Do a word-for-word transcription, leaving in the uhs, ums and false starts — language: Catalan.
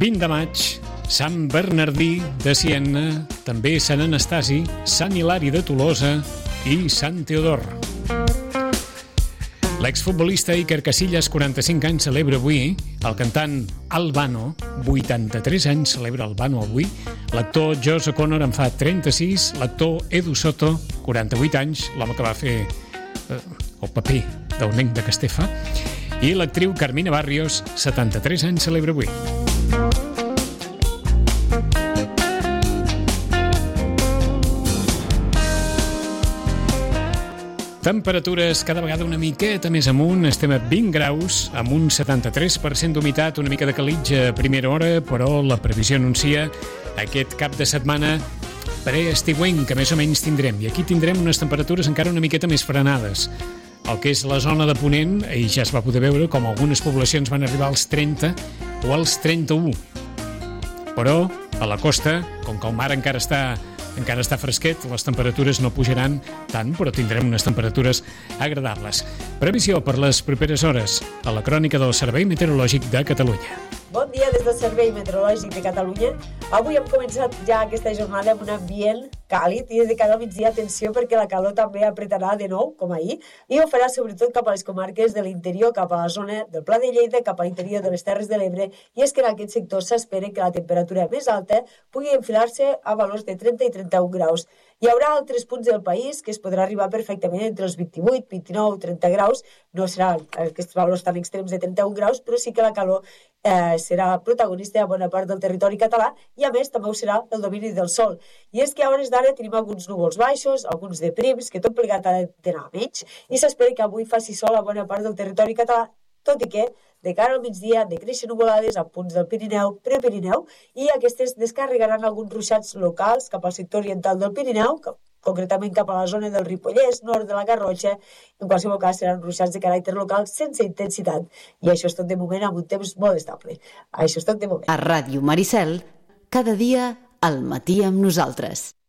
vint de maig, Sant Bernardí de Siena, també Sant Anastasi, Sant Hilari de Tolosa i Sant Teodor. L'exfutbolista Iker Casillas, quaranta-cinc anys, celebra avui. El cantant Albano, vuitanta-tres anys, celebra Albano avui. L'actor Josh O'Connor en fa trenta-sis. L'actor Edu Soto, quaranta-vuit anys, l'home que va fer eh, el paper del nen de Castefa. I l'actriu Carmina Barrios, setanta-tres anys, celebra avui. Temperatures cada vegada una miqueta més amunt, estem a vint graus, amb un setanta-tres per cent d'humitat, una mica de calitja a primera hora, però la previsió anuncia aquest cap de setmana preestiuenc que més o menys tindrem. I aquí tindrem unes temperatures encara una miqueta més frenades. El que és la zona de Ponent, ahir ja es va poder veure com algunes poblacions van arribar als trenta o als trenta-u. Però a la costa, com que el mar encara està encara està fresquet, les temperatures no pujaran tant, però tindrem unes temperatures agradables. Previsió per les properes hores a la crònica del Servei Meteorològic de Catalunya. Bon dia des del Servei Meteorològic de Catalunya. Avui hem començat ja aquesta jornada amb un ambient càlid i des de cada migdia atenció perquè la calor també apretarà de nou, com ahir, i ho farà sobretot cap a les comarques de l'interior, cap a la zona del Pla de Lleida, cap a l'interior de les Terres de l'Ebre, i és que en aquest sector s'espera que la temperatura més alta pugui enfilar-se a valors de trenta i trenta-un graus. Hi haurà altres punts del país que es podrà arribar perfectament entre els vint-i-vuit, vint-i-nou, trenta graus. No seran aquests valors tan extrems de trenta-un graus, però sí que la calor eh, serà protagonista a bona part del territori català i, a més, també ho serà el domini del sol. I és que a hores d'ara tenim alguns núvols baixos, alguns de prims, que tot plegat ha d'anar a menys, i s'espera que avui faci sol a bona part del territori català, tot i que de cara al migdia decreixen nuvolades a punts del Pirineu, Prepirineu, i aquestes descarregaran alguns ruixats locals cap al sector oriental del Pirineu, concretament cap a la zona del Ripollès, nord de la Garrotxa. En qualsevol cas seran ruixats de caràcter local sense intensitat. I això és tot de moment amb un temps molt estable. Això és tot de moment. A Ràdio Maricel, cada dia al matí amb nosaltres.